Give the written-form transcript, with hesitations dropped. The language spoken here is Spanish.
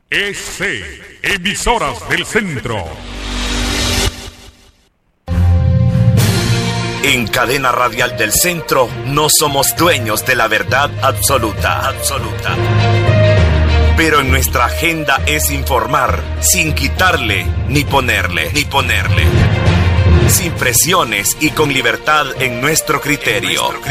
Emisoras del Centro. En Cadena Radial del Centro no somos dueños de la verdad absoluta. Pero en nuestra agenda es informar sin quitarle ni ponerle. Sin presiones y con libertad en nuestro criterio.